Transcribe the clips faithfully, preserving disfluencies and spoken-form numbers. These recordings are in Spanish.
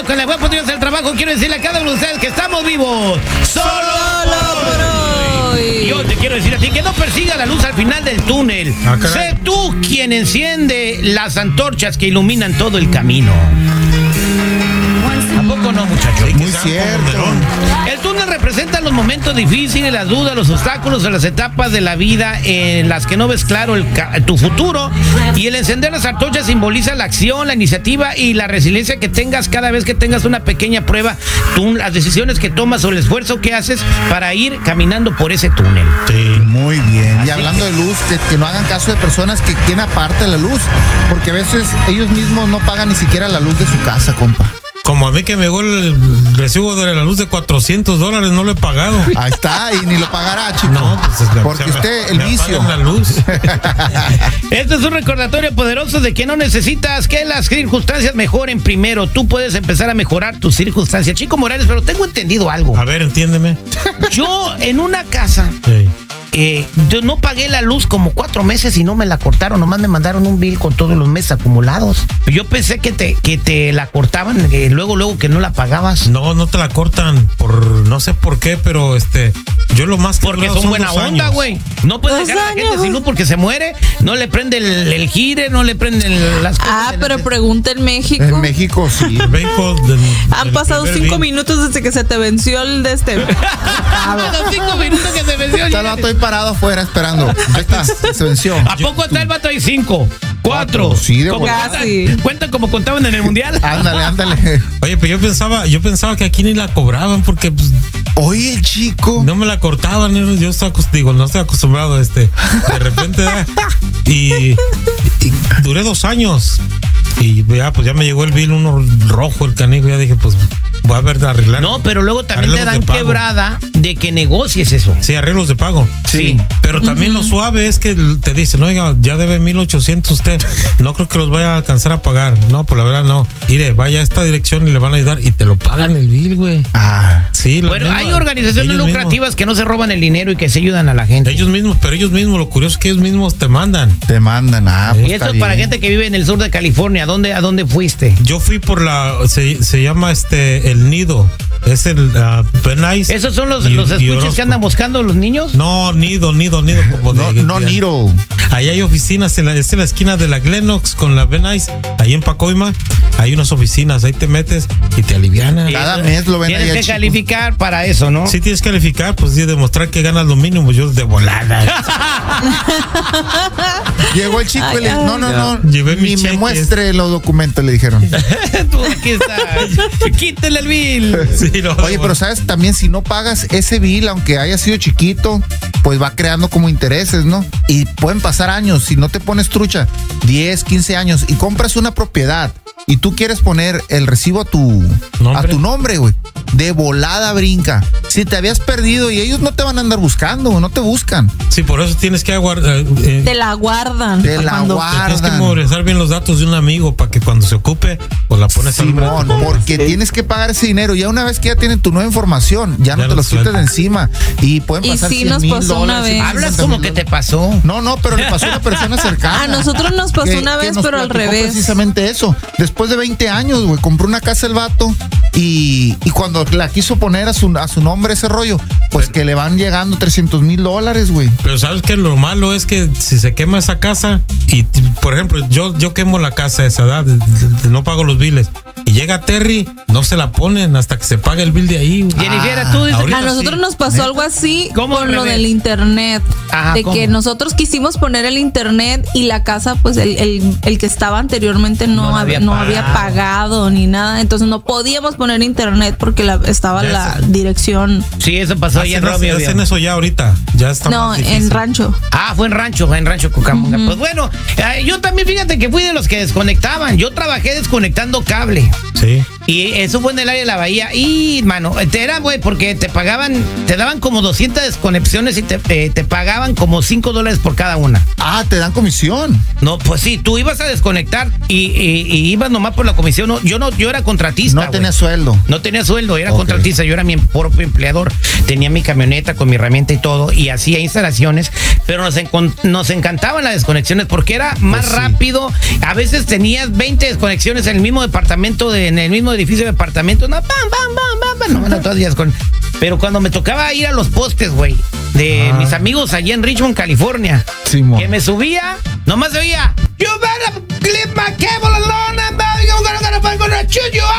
con la web Potrillos del Trabajo, quiero decirle a cada uno de ustedes que estamos vivos. Solo por hoy. Yo te quiero decir a ti que no persiga la luz al final del túnel. Ah, sé tú quien enciende las antorchas que iluminan todo el camino. ¿A poco no, muchachos? Muy cierto. El túnel representa los momentos difíciles, las dudas, los obstáculos de las etapas de la vida en las que no ves claro el, tu futuro. Y el encender las antorchas simboliza la acción, la iniciativa y la resiliencia que tengas cada vez que tengas una pequeña prueba. Tú, las decisiones que tomas o el esfuerzo que haces para ir caminando por ese túnel. Sí, muy bien. Y hablando de luz, que, que no hagan caso de personas que tienen aparte la luz, porque a veces ellos mismos no pagan ni siquiera la luz de su casa, compa. Como a mí que me llegó el recibo de la luz de cuatrocientos dólares, no lo he pagado. Ahí está, y ni lo pagará, chico. No, pues es la, porque o sea, usted, el me vicio. La luz. Este es un recordatorio poderoso de que no necesitas que las circunstancias mejoren primero. Tú puedes empezar a mejorar tus circunstancias. Chico Morales, pero tengo entendido algo. A ver, entiéndeme. Yo, en una casa... Sí. Eh, yo no pagué la luz como cuatro meses y no me la cortaron, nomás me mandaron un bill con todos los meses acumulados. Yo pensé que te, que te la cortaban, eh, luego, luego que no la pagabas. No, no te la cortan, por no sé por qué, pero este, yo lo más que porque son, son buena onda, güey. No puedes dejar a la gente sin luz porque se muere, no le prende el, el gire, no le prenden las cosas. Ah, pero pregunta en México. En México, sí. En México, del, Han del pasado cinco bill. minutos desde que se te venció el de este. Los cinco minutos que se venció el Está estoy parado afuera esperando. Ya está, se venció. ¿A poco está el vato ahí? Cinco, cuatro. Sí, de casi. ¿Cuentan como contaban en el mundial? Ándale, ándale. Oye, pero yo pensaba, yo pensaba que aquí ni la cobraban porque pues, oye, chico. No me la cortaban, yo estoy digo, no estoy acostumbrado a este. De repente, y, y duré dos años. Y ya, pues ya me llegó el bill, uno rojo, el canijo, ya dije, pues voy a ver de arreglar. No, pero luego también te dan quebrada de que negocies eso. Sí, arreglos de pago. Sí. Pero también uh-huh. lo suave es que te dicen, oiga, ya debe mil ochocientos usted, no creo que los vaya a alcanzar a pagar. No, pues la verdad no. Mire, vaya a esta dirección y le van a ayudar y te lo pagan el bill, güey. Ah. Sí. Bueno, misma, hay organizaciones lucrativas mismos. que no se roban el dinero y que se ayudan a la gente. Ellos mismos, pero ellos mismos, lo curioso es que ellos mismos te mandan. Te mandan, ah, pues y eso es para gente que vive en el sur de California. ¿A dónde, a dónde fuiste? Yo fui por la, se, se llama este, el Nido. Es el uh, Benais. ¿Esos son los, y, los escuches que andan buscando los niños? No, Nido, Nido, Nido. Como no, de, no, Nido. Ahí hay oficinas, en la, es en la esquina de la Glenox con la Benais, ahí en Pacoima. Hay unas oficinas, ahí te metes y te alivianan. Cada mes lo ven ahí. Tienes que chico. calificar para eso, ¿no? Sí, tienes que calificar, pues sí, demostrar que ganas lo mínimo. Yo de volada. Llegó el chico ay, y le dijo, no, no, no, Llevé ni me muestre los documentos, le dijeron. Tú aquí estás, quítale el bill. Sí, no, oye, pero sabes, también si no pagas ese bill, aunque haya sido chiquito, pues va creando como intereses, ¿no? Y pueden pasar años, si no te pones trucha, diez, quince años, y compras una propiedad, y tú quieres poner el recibo a tu nombre, a tu nombre, güey, de volada brinca. Si te habías perdido y ellos no te van a andar buscando, no te buscan. Sí, por eso tienes que aguardar. Eh, te la guardan. Te la guardan. Tienes que memorizar bien los datos de un amigo para que cuando se ocupe, pues la pones Simón, al brazo. porque sí. tienes que pagar ese dinero. Ya una vez que ya tienen tu nueva información, ya, ya no te los quites de encima. Y pueden pasar y sí nos pasó una vez. Hablas como que te pasó. No, no, pero le pasó a una persona cercana. A nosotros nos pasó que, una vez, que pero al revés. Precisamente eso. Después de veinte años, güey, compró una casa el vato y, y cuando la quiso poner a su, a su nombre ese rollo, pues pero, que le van llegando trescientos mil dólares, güey. Pero sabes que lo malo es que si se quema esa casa y, por ejemplo, yo, yo quemo la casa a esa edad, no pago los biles. Y llega Terry, no se la ponen hasta que se pague el bill de ahí. Jennifer, ah, tú dices, a nosotros sí. nos pasó ¿Neta? algo así con lo del internet. Ajá, de ¿cómo? que nosotros quisimos poner el internet y la casa, pues el, el, el que estaba anteriormente no, no, había, no había pagado ni nada. Entonces no podíamos poner internet porque la, estaba ya la eso. dirección. Sí, eso pasó ahí en Romeo. Ya hacen eso ya ahorita. Ya está No, en Rancho. Ah, fue en Rancho, en Rancho Cucamonga. Uh-huh. Pues bueno, eh, yo también fíjate que fui de los que desconectaban. Yo trabajé desconectando cable. Sí. Y eso fue en el área de la bahía. Y, mano, te era, güey, porque te pagaban, te daban como doscientas desconexiones y te, eh, te pagaban como cinco dólares por cada una. Ah, te dan comisión. No, pues sí, tú ibas a desconectar y, y, y ibas nomás por la comisión. No, yo no, yo era contratista. No tenía sueldo. No tenía sueldo, era okay. contratista. Yo era mi propio empleador. Tenía mi camioneta con mi herramienta y todo. Y hacía instalaciones. Pero nos, encon- nos encantaban las desconexiones porque era más pues sí. rápido. A veces tenías veinte desconexiones en el mismo departamento, de, en el mismo edificio de apartamentos, no, pam, pam, pam, pam, pam, no, bueno, todos días con... Pero cuando me tocaba ir a los postes, güey, de ah. mis amigos allá en Richmond, California, Simón. que me subía, nomás se oía, you better clip my cable alone, I'm gonna shoot you.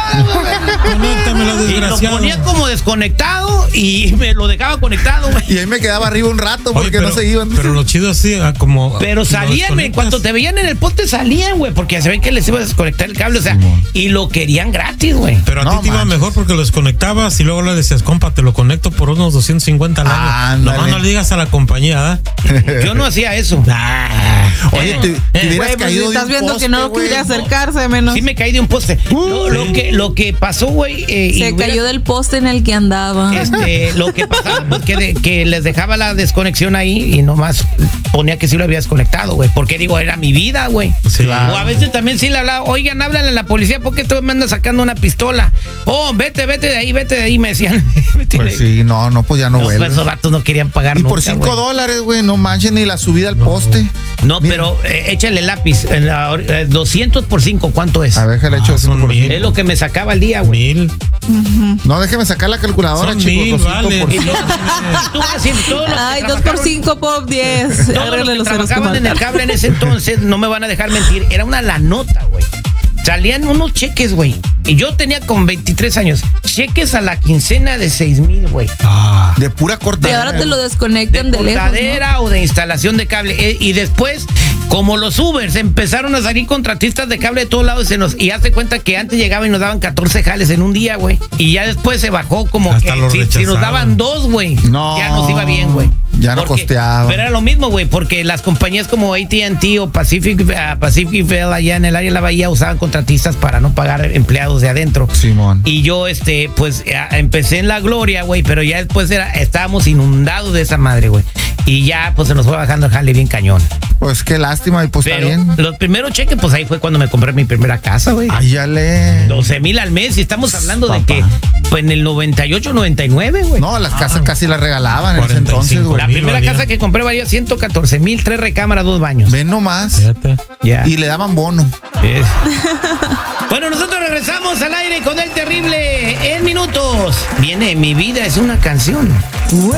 Y lo ponía como desconectado y me lo dejaba conectado, güey. Y ahí me quedaba arriba un rato porque Oye, pero, no se iban. Pero lo chido así, como... Pero salían, güey, cuando te veían en el poste salían, güey, porque se ven que les iba a desconectar el cable, o sea, sí, y lo querían gratis, güey. Pero a no, ti te iba mejor porque lo desconectabas y luego le decías, compa, te lo conecto por unos doscientos cincuenta al año. Nomás no le digas a la compañía, ¿eh? Yo no hacía eso. Ah. Oye, te, te eh, hubieras wey, caído pues, de estás un viendo poste, que no quería acercarse, menos. Sí me caí de un poste. Uh, lo, lo, que, lo que pasó, güey... Eh, se hubiera, cayó del poste en el que andaba. Este, lo que pasaba, pues, que, de, que les dejaba la desconexión ahí y nomás ponía que sí lo había desconectado, güey. Porque, digo, era mi vida, güey. Sí, claro. O a veces también sí le hablaba, oigan, háblale a la policía, ¿por qué tú me andas sacando una pistola? Oh, vete, vete de ahí, vete de ahí, me decían. Pues sí, no, no, pues ya no, no vuelve. Esos vatos no querían pagar y nunca, por cinco dólares, güey, no manchen ni la subida al no. poste. No, Mira. pero eh, échale lápiz. En la, eh, doscientos por cinco, ¿cuánto es? A ver, déjale hecho ah, cinco por cinco. Es lo que me sacaba al día, güey. Mil. Uh-huh. No, déjeme sacar la calculadora, son chicos. Mil, vale. Por tú vas a decir, todos los Ay, dos por cinco, pop, diez. Todos los que los trabajaban en el cable en ese entonces, no me van a dejar mentir, era una lanota, güey. Salían unos cheques, güey. Y yo tenía con veintitrés años. Cheques a la quincena de seis mil, güey. Ah, de pura cortadera. Y ahora te lo desconectan de, de lejos, cortadera, ¿no? O de instalación de cable. Eh, y después, como los Ubers empezaron a salir contratistas de cable de todos lados, se nos, y hazte cuenta que antes llegaban y nos daban catorce jales en un día, güey. Y ya después se bajó como hasta que si, si nos daban dos, güey, no, ya nos iba bien, güey. Ya no porque, costeaba. Pero era lo mismo, güey, porque las compañías como A T and T o Pacific, uh, Pacific Bell allá en el área de la bahía usaban contratistas para no pagar empleados de adentro. Simón. Y yo, este, pues, empecé en la gloria, güey, pero ya después era, estábamos inundados de esa madre, güey. Y ya, pues, se nos fue bajando el jale bien cañón. Pues qué lástima, y pues pero está bien. Los primeros cheques, pues ahí fue cuando me compré mi primera casa, güey. Ay, ya le. doce mil al mes, y estamos hablando Papá. de que, pues, en el noventa y ocho, noventa y nueve, güey. No, las casas ah, casi las regalaban en ese entonces, güey. La primera casa que compré valía ciento catorce mil, tres recámaras, dos baños. Ven nomás. Ya. Y le daban bono. Es. Bueno, nosotros regresamos al aire con el terrible en minutos. Viene Mi Vida es una canción.